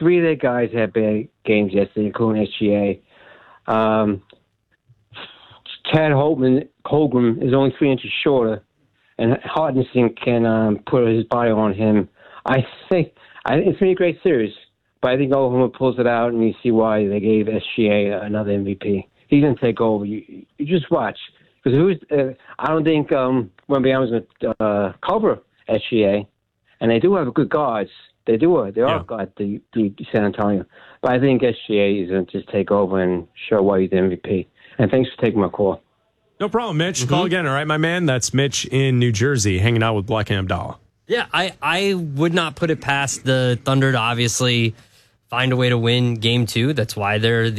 three of their guys had bad games yesterday, including SGA. Chad Holmgren is only 3 inches shorter, and Hardison can put his body on him. I think it's going to be a great series, but I think Oklahoma pulls it out, and you see why they gave SGA another MVP. He's going to take over. You just watch. Because I don't think Wembanyama's going to cover SGA, and they do have good guards. They are guards, the San Antonio. But I think SGA is going to just take over and show why he's the MVP. And thanks for taking my call. No problem, Mitch. Call again, all right, my man? That's Mitch in New Jersey, hanging out with Black and Abdallah. Yeah, I would not put it past the Thunder to obviously find a way to win Game 2. That's why they're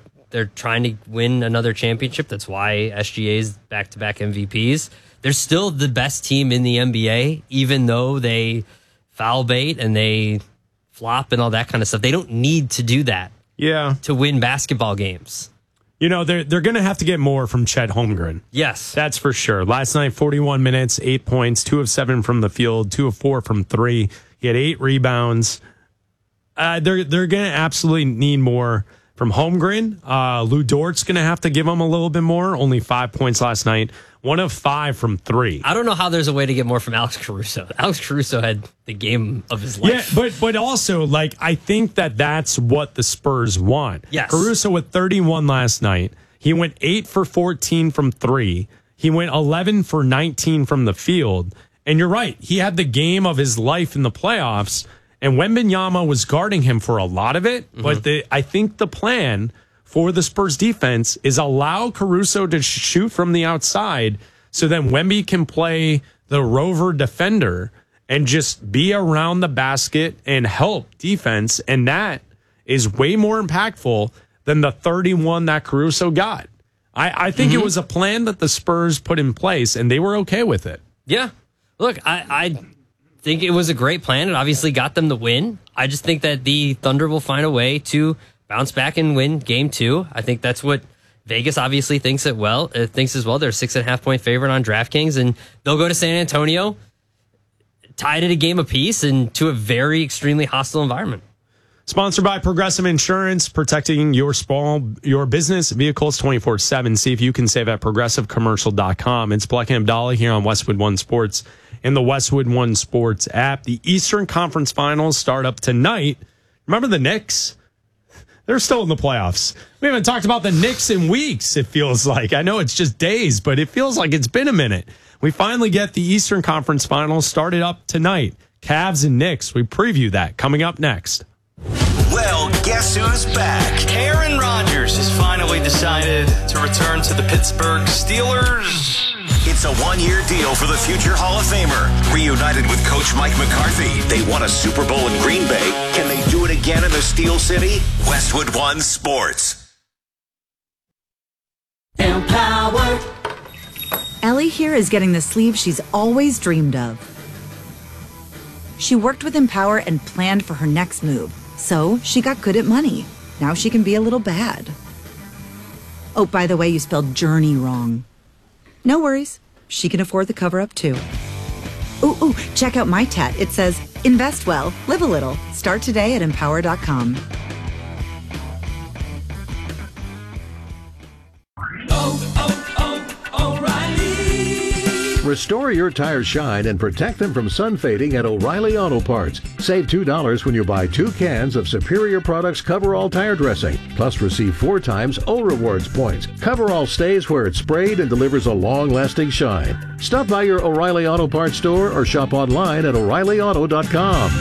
trying to win another championship. That's why SGA's back-to-back MVPs. They're still the best team in the NBA, even though they foul bait and they flop and all that kind of stuff. They don't need to do that to win basketball games. You know, they're going to have to get more from Chet Holmgren. Yes. That's for sure. Last night, 41 minutes, 8 points, 2 of 7 from the field, 2 of 4 from 3. He had 8 rebounds. They're going to absolutely need more from Holmgren. Lou Dort's going to have to give him a little bit more. Only 5 points last night. 1 of 5 from 3. I don't know how there's a way to get more from Alex Caruso. Alex Caruso had the game of his life. Yeah, but also, like, I think that's what the Spurs want. Yes. Caruso with 31 last night. He went 8 for 14 from 3. He went 11 for 19 from the field. And you're right. He had the game of his life in the playoffs. And Wembanyama was guarding him for a lot of it. But I think the plan for the Spurs defense is allow Caruso to shoot from the outside so then Wemby can play the rover defender and just be around the basket and help defense. And that is way more impactful than the 31 that Caruso got. I think it was a plan that the Spurs put in place, and they were okay with it. Yeah. Look, I think it was a great plan. It obviously got them the win. I just think that the Thunder will find a way to bounce back and win Game 2. I think that's what Vegas obviously thinks as well. They're a 6.5 point favorite on DraftKings, and they'll go to San Antonio, tied at a game apiece, and to a very extremely hostile environment. Sponsored by Progressive Insurance, protecting your business vehicles 24/7. See if you can save at progressivecommercial.com. It's Black and Abdallah here on Westwood One Sports and the Westwood One Sports app. The Eastern Conference Finals start up tonight. Remember the Knicks? They're still in the playoffs. We haven't talked about the Knicks in weeks, it feels like. I know it's just days, but it feels like it's been a minute. We finally get the Eastern Conference Finals started up tonight. Cavs and Knicks. We preview that coming up next. Well, guess who's back? Aaron Rodgers has finally decided to return to the Pittsburgh Steelers. It's a one-year deal for the future Hall of Famer. Reunited with Coach Mike McCarthy, they won a Super Bowl in Green Bay. Can they do it again in the Steel City? Westwood One Sports. Empower. Ellie here is getting the sleeve she's always dreamed of. She worked with Empower and planned for her next move, so she got good at money. Now she can be a little bad. Oh, by the way, you spelled journey wrong. No worries. She can afford the cover-up, too. Ooh, check out my tat. It says, invest well, live a little. Start today at empower.com. Restore your tires shine and protect them from sun fading at O'Reilly Auto Parts. Save $2 when you buy 2 cans of Superior Products Coverall tire dressing. Plus receive 4 times O Rewards points. Coverall stays where it's sprayed and delivers a long-lasting shine. Stop by your O'Reilly Auto Parts store or shop online at O'ReillyAuto.com.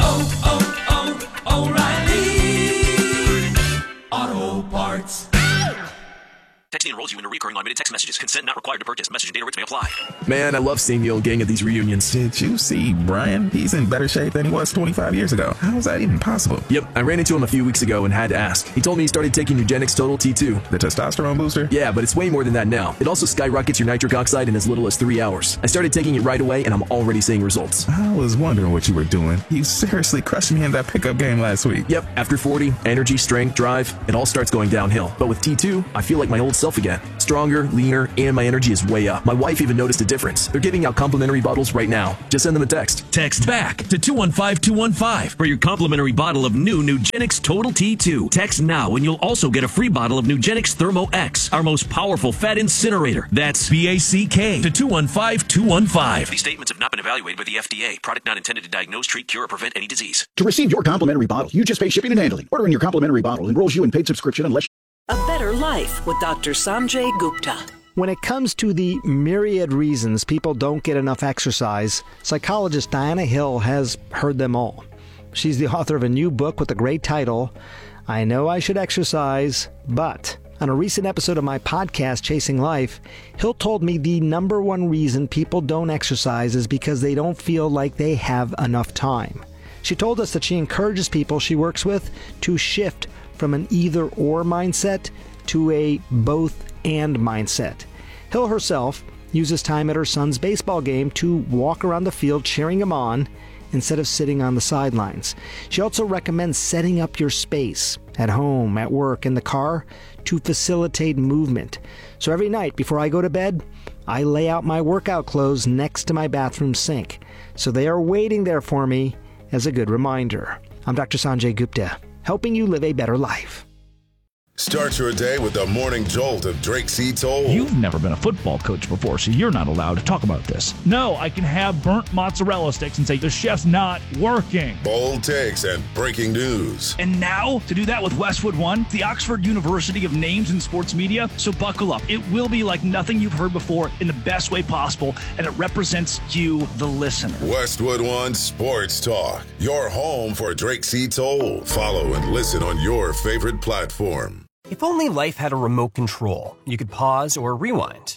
O'Reilly Auto Parts. Texting enrolls you into recurring automated text messages. Consent not required to purchase. Message and data rates may apply. Man, I love seeing the old gang at these reunions. Did you see Brian? He's in better shape than he was 25 years ago. How is that even possible? Yep, I ran into him a few weeks ago and had to ask. He told me he started taking Nugenix Total T2. The testosterone booster? Yeah, but it's way more than that now. It also skyrockets your nitric oxide in as little as 3 hours. I started taking it right away, and I'm already seeing results. I was wondering what you were doing. You seriously crushed me in that pickup game last week. Yep, after 40, energy, strength, drive, it all starts going downhill. But with T2, I feel like my old self again. Stronger, leaner, and my energy is way up. My wife even noticed a difference. They're giving out complimentary bottles right now. Just send them a text. Text back to 215-215 for your complimentary bottle of new Nugenix Total T2. Text now and you'll also get a free bottle of Nugenix Thermo X, our most powerful fat incinerator. That's BACK to 215-215. These statements have not been evaluated by the FDA. Product not intended to diagnose, treat, cure, or prevent any disease. To receive your complimentary bottle, you just pay shipping and handling. Ordering your complimentary bottle enrolls you in paid subscription unless... A Better Life with Dr. Sanjay Gupta. When it comes to the myriad reasons people don't get enough exercise, psychologist Diana Hill has heard them all. She's the author of a new book with the great title, I Know I Should Exercise, But... On a recent episode of my podcast, Chasing Life, Hill told me the number one reason people don't exercise is because they don't feel like they have enough time. She told us that she encourages people she works with to shift from an either-or mindset to a both-and mindset. Hill herself uses time at her son's baseball game to walk around the field cheering him on instead of sitting on the sidelines. She also recommends setting up your space at home, at work, in the car to facilitate movement. So every night before I go to bed, I lay out my workout clothes next to my bathroom sink. So they are waiting there for me as a good reminder. I'm Dr. Sanjay Gupta, helping you live a better life. Start your day with the morning jolt of Drake C. Toll. You've never been a football coach before, so you're not allowed to talk about this. No, I can have burnt mozzarella sticks and say, the chef's not working. Bold takes and breaking news. And now, to do that with Westwood One, the Oxford University of Names in Sports Media. So buckle up. It will be like nothing you've heard before in the best way possible, and it represents you, the listener. Westwood One Sports Talk, your home for Drake C. Toll. Follow and listen on your favorite platform. If only life had a remote control, you could pause or rewind.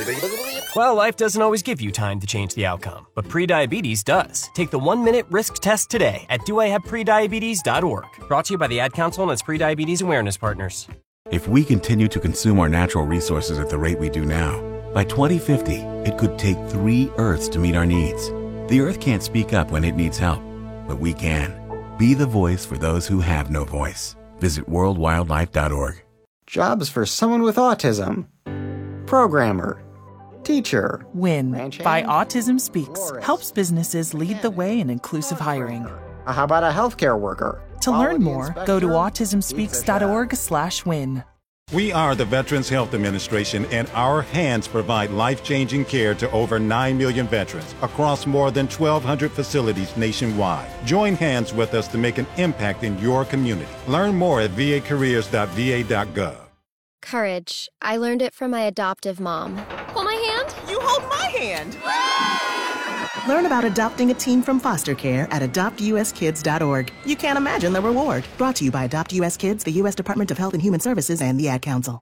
Well, life doesn't always give you time to change the outcome, but prediabetes does. Take the 1-minute risk test today at doihaveprediabetes.org. Brought to you by the Ad Council and its prediabetes awareness partners. If we continue to consume our natural resources at the rate we do now, by 2050, it could take 3 Earths to meet our needs. The Earth can't speak up when it needs help, but we can. Be the voice for those who have no voice. Visit worldwildlife.org. Jobs for someone with autism. Programmer. Teacher. WIN by Autism Speaks helps businesses lead the way in inclusive hiring. How about a healthcare worker? To learn more, go to autismspeaks.org/win. We are the Veterans Health Administration, and our hands provide life-changing care to over 9 million veterans across more than 1,200 facilities nationwide. Join hands with us to make an impact in your community. Learn more at vacareers.va.gov. Courage. I learned it from my adoptive mom. Hold my hand. You hold my hand. Learn about adopting a teen from foster care at adoptuskids.org. You can't imagine the reward. Brought to you by Adopt US Kids, the U.S. Department of Health and Human Services, and the Ad Council.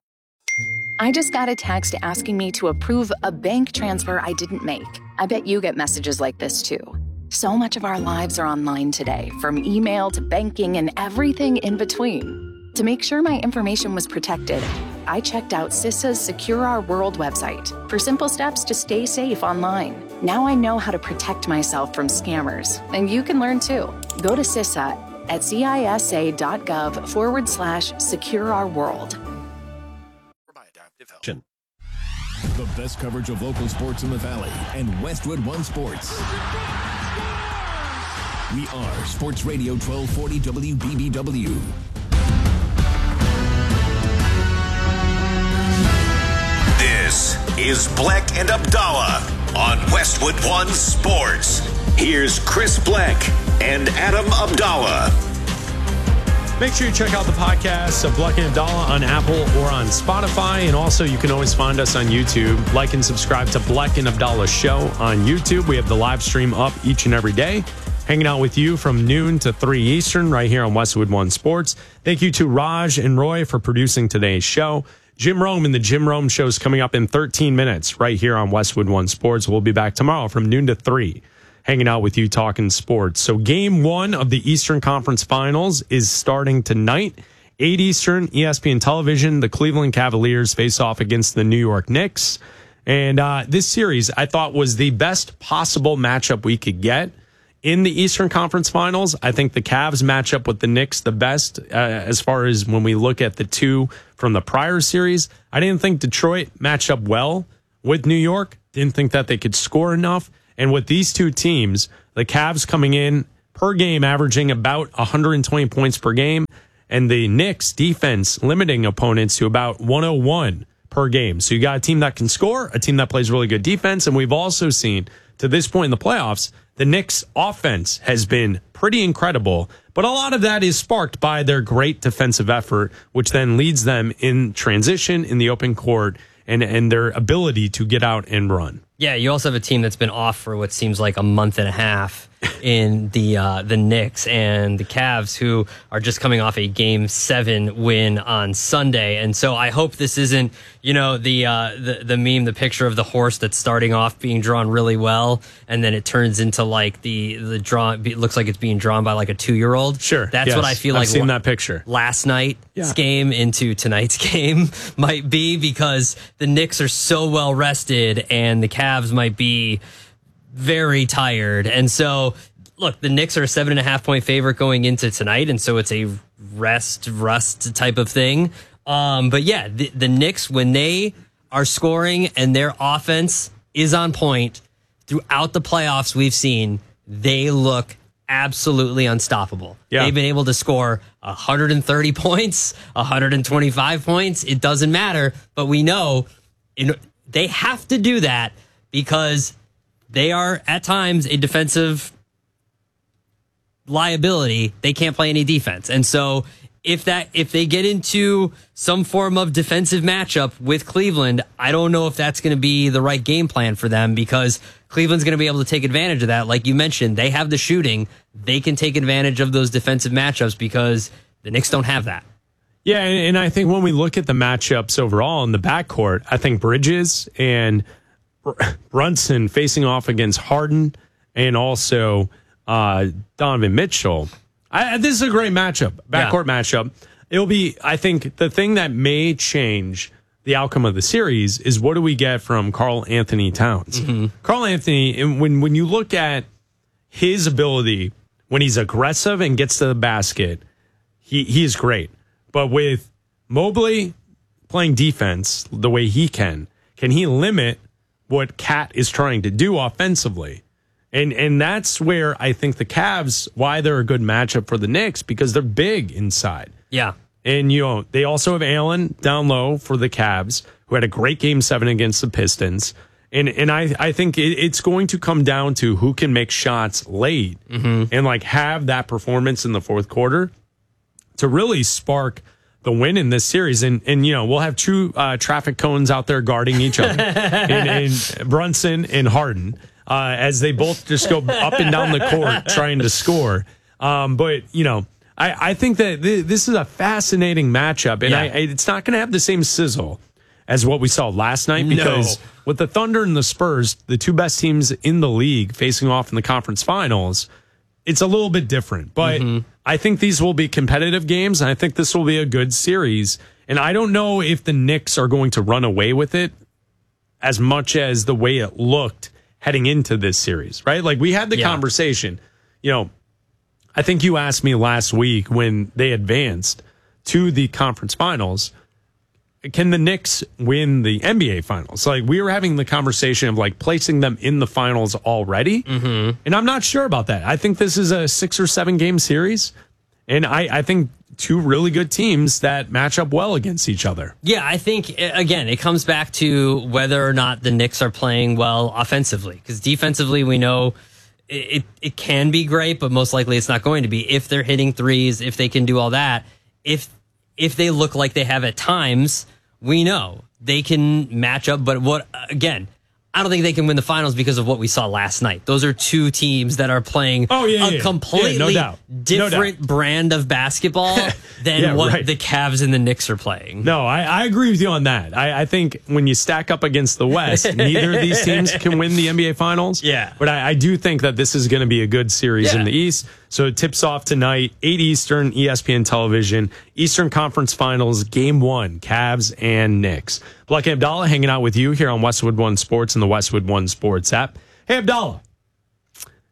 I just got a text asking me to approve a bank transfer I didn't make. I bet you get messages like this too. So much of our lives are online today, from email to banking and everything in between. To make sure my information was protected, I checked out CISA's Secure Our World website for simple steps to stay safe online. Now I know how to protect myself from scammers, and you can learn too. Go to CISA at cisa.gov/secure-our-world. The best coverage of local sports in the Valley and Westwood One Sports. We are Sports Radio 1240 WBBW. This is Bleck and Abdallah on Westwood One Sports. Here's Chris Bleck and Adam Abdallah. Make sure you check out the podcast of Bleck and Abdallah on Apple or on Spotify. And also, you can always find us on YouTube. Like and subscribe to Bleck and Abdallah Show on YouTube. We have the live stream up each and every day. Hanging out with you from noon to 3 Eastern right here on Westwood One Sports. Thank you to Raj and Roy for producing today's show. Jim Rome and the Jim Rome Show is coming up in 13 minutes right here on Westwood One Sports. We'll be back tomorrow from noon to 3, hanging out with you talking sports. So game 1 of the Eastern Conference Finals is starting tonight. 8 Eastern, ESPN Television. The Cleveland Cavaliers face off against the New York Knicks. And this series, I thought, was the best possible matchup we could get in the Eastern Conference Finals, I think the Cavs match up with the Knicks the best as far as when we look at the two from the prior series. I didn't think Detroit matched up well with New York. Didn't think that they could score enough. And with these two teams, the Cavs coming in per game averaging about 120 points per game, and the Knicks defense limiting opponents to about 101 per game. So you got a team that can score, a team that plays really good defense, and we've also seen to this point in the playoffs, the Knicks offense has been pretty incredible, but a lot of that is sparked by their great defensive effort, which then leads them in transition in the open court and their ability to get out and run. Yeah, you also have a team that's been off for what seems like a month and a half in the Knicks and the Cavs, who are just coming off a Game 7 win on Sunday. And so I hope this isn't, the meme, the picture of the horse that's starting off being drawn really well, and then it turns into like the draw. It looks like it's being drawn by like a 2-year-old. Sure, that's what I feel like. I've seen that picture. Last night's game into tonight's game might be, because the Knicks are so well rested and the Cavs might be very tired. And so, look, the Knicks are a 7.5 point favorite going into tonight, and so it's a rust type of thing. But yeah, the Knicks, when they are scoring and their offense is on point throughout the playoffs we've seen, they look absolutely unstoppable. Yeah. They've been able to score 130 points, 125 points. It doesn't matter, but we know they have to do that because they are at times a defensive liability. They can't play any defense. And so if they get into some form of defensive matchup with Cleveland, I don't know if that's going to be the right game plan for them, because Cleveland's going to be able to take advantage of that. Like you mentioned, they have the shooting. They can take advantage of those defensive matchups because the Knicks don't have that. Yeah, and I think when we look at the matchups overall in the backcourt, I think Bridges and Brunson facing off against Harden and also Donovan Mitchell. This is a great matchup, backcourt matchup. It'll be, I think, the thing that may change the outcome of the series is what do we get from Karl Anthony Towns. Mm-hmm. Karl Anthony, when you look at his ability, when he's aggressive and gets to the basket, he is great. But with Mobley playing defense the way he can he limit what Cat is trying to do offensively? And that's where I think the Cavs, why they're a good matchup for the Knicks, because they're big inside. Yeah. And, they also have Allen down low for the Cavs, who had a great Game 7 against the Pistons. And I think it's going to come down to who can make shots late and have that performance in the fourth quarter to really spark the win in this series. And we'll have two traffic cones out there guarding each other, and Brunson and Harden, as they both just go up and down the court trying to score. But I think that this is a fascinating matchup, and it's not going to have the same sizzle as what we saw last night, because with the Thunder and the Spurs, the two best teams in the league facing off in the conference finals, it's a little bit different. But I think these will be competitive games, and I think this will be a good series. And I don't know if the Knicks are going to run away with it as much as the way it looked heading into this series, right? Like we had the conversation, I think you asked me last week when they advanced to the conference finals, can the Knicks win the NBA finals? Like we were having the conversation of like placing them in the finals already. And I'm not sure about that. I think this is a 6 or 7 game series. And I think two really good teams that match up well against each other. Yeah, I think, again, it comes back to whether or not the Knicks are playing well offensively. Because defensively, we know it can be great, but most likely it's not going to be. If they're hitting threes, if they can do all that, if they look like they have at times, we know they can match up. But again, I don't think they can win the finals because of what we saw last night. Those are two teams that are playing a completely different brand of basketball than what the Cavs and the Knicks are playing. No, I agree with you on that. I think when you stack up against the West, neither of these teams can win the NBA finals. Yeah. But I do think that this is going to be a good series in the East. So it tips off tonight, 8 Eastern, ESPN Television, Eastern Conference Finals, Game 1, Cavs and Knicks. Lucky Abdallah hanging out with you here on Westwood One Sports and the Westwood One Sports app. Hey, Abdallah,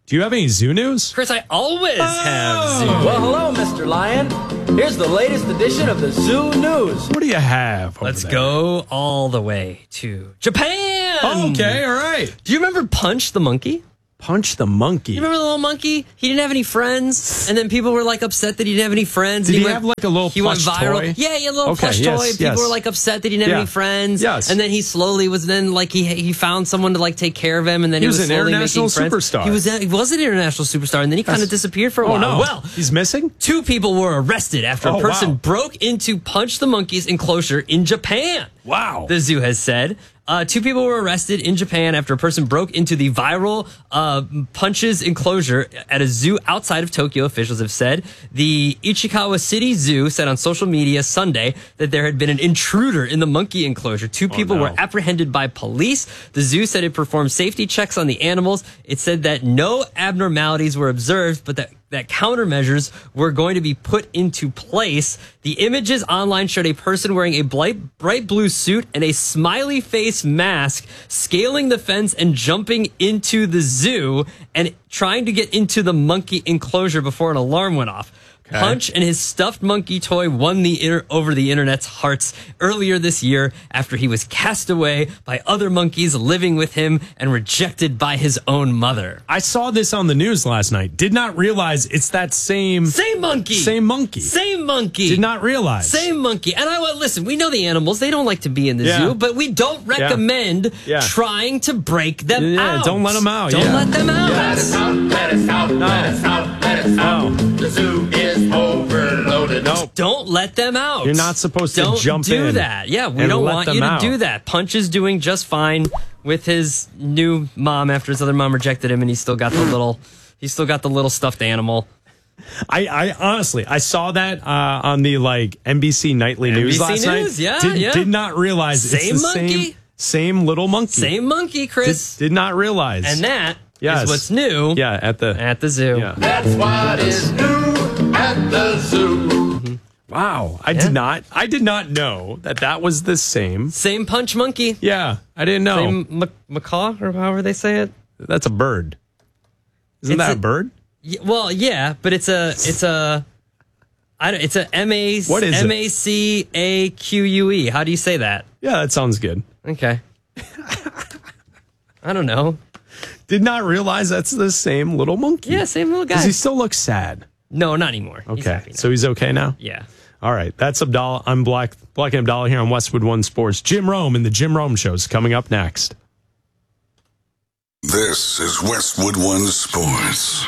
Do you have any zoo news? Chris, I always have zoo. Well, hello, Mr. Lion. Here's the latest edition of the Zoo News. What do you have? Let's go all the way to Japan. Oh, okay, all right. Do you remember Punch the monkey? Punch the monkey. You remember the little monkey? He didn't have any friends, and then people were like upset that he didn't have any friends. Did and he have like a little plush toy? Yeah, he had a little plush toy. People were like upset that he didn't have any friends. Yes. And then he slowly was he found someone to like take care of him, and then he was an slowly international making friends. superstar. He was an international superstar, and then he kind of disappeared for a while. No. Well, he's missing? 2 people were arrested after a person broke into Punch the Monkey's enclosure in Japan. Wow. The zoo has said. 2 people were arrested in Japan after a person broke into the viral Punch's enclosure at a zoo outside of Tokyo, officials have said. The Ichikawa City Zoo said on social media Sunday that there had been an intruder in the monkey enclosure. 2 people were apprehended by police. The zoo said it performed safety checks on the animals. It said that no abnormalities were observed, but that countermeasures were going to be put into place. The images online showed a person wearing a bright blue suit and a smiley face mask scaling the fence and jumping into the zoo and trying to get into the monkey enclosure before an alarm went off. Okay. Punch and his stuffed monkey toy won over the internet's hearts earlier this year after he was cast away by other monkeys living with him and rejected by his own mother. I saw this on the news last night. Did not realize it's that same monkey. Same monkey. Same monkey. Did not realize. Same monkey. And listen, we know the animals, they don't like to be in the zoo, but we don't recommend trying to break them out. Don't let them out. Don't let them out. Let us out, let us out, let us out, let us out. The zoo is overloaded. No. Don't let them out. You're not supposed to jump in. Don't do that. Yeah, we don't want you to do that. Punch is doing just fine with his new mom after his other mom rejected him, and he's still got the little stuffed animal. I honestly, I saw that on the NBC nightly news last night. Did not realize it's the same little monkey. Same monkey, Chris. Did not realize. And that is what's new. Yeah, at the zoo. Yeah. That's what is new at the zoo. Mm-hmm. Wow, I did not know that was the same Punch monkey. Yeah, I didn't know. Same macaw, or however they say it. That's a bird. Isn't that a bird? Well, yeah, but it's a M-A-C-A-Q-U-E. What is it? M-A-C-A-Q-U-E. How do you say that? Yeah, that sounds good. Okay. I don't know. Did not realize that's the same little monkey. Yeah, same little guy. Does he still look sad? No, not anymore. Okay, so he's okay now? Yeah. All right, that's Abdallah. I'm Black and Abdallah here on Westwood One Sports. Jim Rome and the Jim Rome Show is coming up next. This is Westwood One Sports.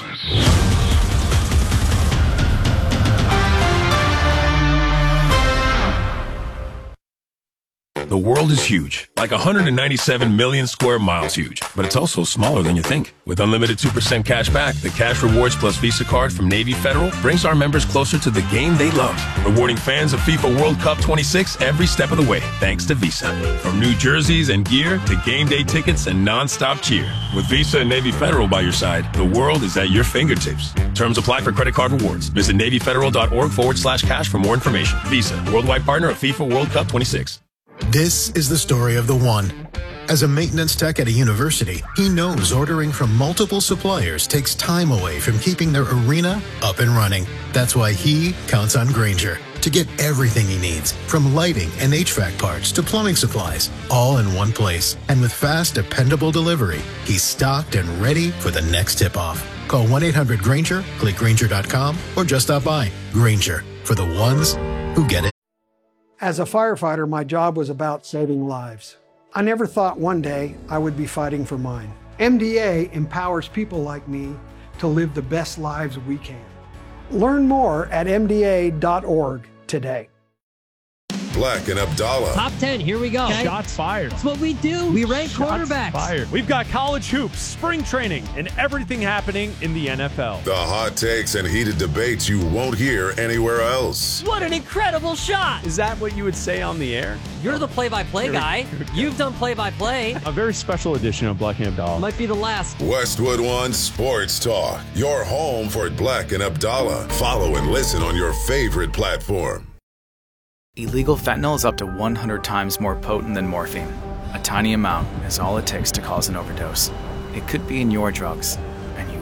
The world is huge, like 197 million square miles huge, but it's also smaller than you think. With unlimited 2% cash back, the Cash Rewards Plus Visa card from Navy Federal brings our members closer to the game they love, rewarding fans of FIFA World Cup 26 every step of the way, thanks to Visa. From new jerseys and gear to game day tickets and non-stop cheer. With Visa and Navy Federal by your side, the world is at your fingertips. Terms apply for credit card rewards. Visit NavyFederal.org/cash for more information. Visa, worldwide partner of FIFA World Cup 26. This is the story of the one. As a maintenance tech at a university, he knows ordering from multiple suppliers takes time away from keeping their arena up and running. That's why he counts on Grainger to get everything he needs, from lighting and HVAC parts to plumbing supplies, all in one place. And with fast, dependable delivery, he's stocked and ready for the next tip-off. Call 1-800-GRAINGER, click Grainger.com, or just stop by. Grainger, for the ones who get it. As a firefighter, my job was about saving lives. I never thought one day I would be fighting for mine. MDA empowers people like me to live the best lives we can. Learn more at MDA.org today. Black and Abdallah. Top 10, here we go. Okay. Shots fired. That's what we do. We rank quarterbacks. Fired. We've got college hoops, spring training, and everything happening in the NFL. The hot takes and heated debates you won't hear anywhere else. What an incredible shot. Is that what you would say on the air? You're the play-by-play guy. You've done play-by-play. A very special edition of Black and Abdallah. Might be the last. Westwood One Sports Talk. Your home for Black and Abdallah. Follow and listen on your favorite platform. Illegal fentanyl is up to 100 times more potent than morphine. A tiny amount is all it takes to cause an overdose. It could be in your drugs, and you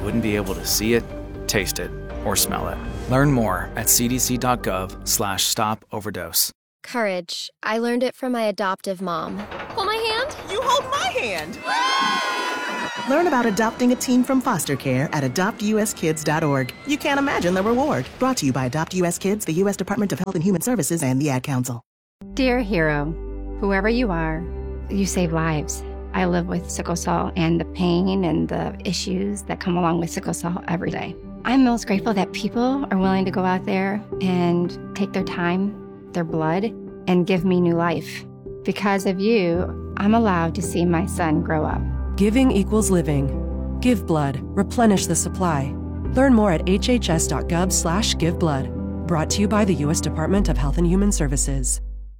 wouldn't be able to see it, taste it, or smell it. Learn more at cdc.gov/stop-overdose. Courage. I learned it from my adoptive mom. Hold my hand. You hold my hand. Learn about adopting a teen from foster care at adoptuskids.org. You can't imagine the reward. Brought to you by Adopt US Kids, the U.S. Department of Health and Human Services, and the Ad Council. Dear hero, whoever you are, you save lives. I live with sickle cell and the pain and the issues that come along with sickle cell every day. I'm most grateful that people are willing to go out there and take their time, their blood, and give me new life. Because of you, I'm allowed to see my son grow up. Giving equals living. Give blood. Replenish the supply. Learn more at hhs.gov/giveblood. Brought to you by the U.S. Department of Health and Human Services.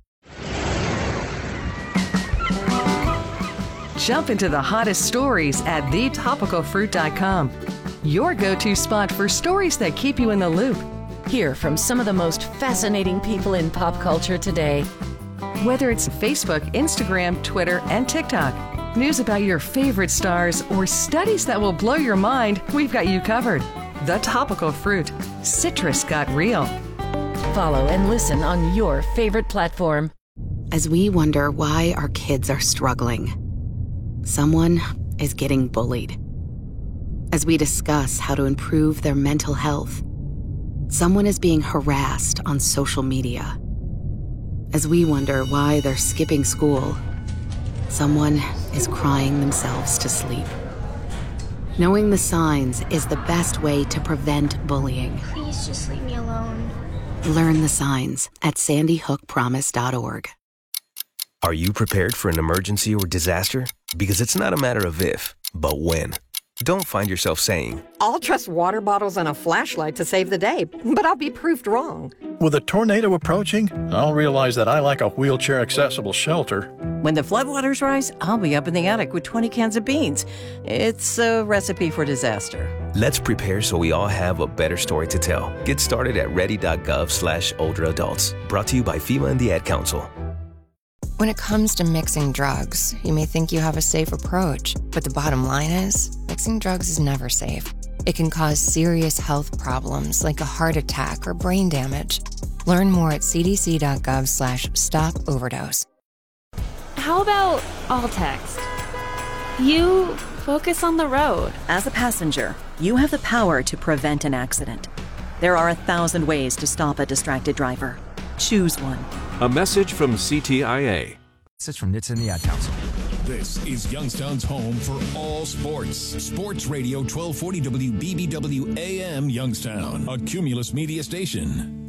Jump into the hottest stories at thetopicalfruit.com. Your go-to spot for stories that keep you in the loop. Hear from some of the most fascinating people in pop culture today. Whether it's Facebook, Instagram, Twitter, and TikTok, news about your favorite stars, or studies that will blow your mind, we've got you covered. The Topical Fruit. Citrus got real. Follow and listen on your favorite platform. As we wonder why our kids are struggling, someone is getting bullied. As we discuss how to improve their mental health, someone is being harassed on social media. As we wonder why they're skipping school, someone is crying themselves to sleep. Knowing the signs is the best way to prevent bullying. Please just leave me alone. Learn the signs at sandyhookpromise.org. Are you prepared for an emergency or disaster? Because it's not a matter of if, but when. Don't find yourself saying, I'll trust water bottles and a flashlight to save the day, but I'll be proved wrong. With a tornado approaching, I'll realize that I like a wheelchair-accessible shelter. When the floodwaters rise, I'll be up in the attic with 20 cans of beans. It's a recipe for disaster. let's prepare so we all have a better story to tell. Get started at ready.gov/older adults. Brought to you by FEMA and the Ad Council. When it comes to mixing drugs, you may think you have a safe approach, but the bottom line is, mixing drugs is never safe. It can cause serious health problems like a heart attack or brain damage. Learn more at cdc.gov/stop-overdose. How about all text? You focus on the road. As a passenger, you have the power to prevent an accident. There are 1,000 ways to stop a distracted driver. Choose one. A message from CTIA. This is from NHTSA and the Ad Council. This is Youngstown's home for all sports. Sports Radio 1240 WBBW AM Youngstown, a Cumulus media station.